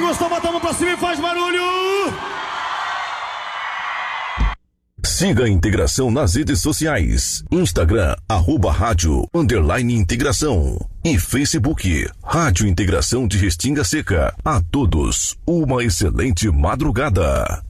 gostou, bota a mão pra cima e faz barulho! Siga a Integração nas redes sociais. Instagram, @rádio_integração. E Facebook, Rádio Integração de Restinga Seca. A todos, uma excelente madrugada.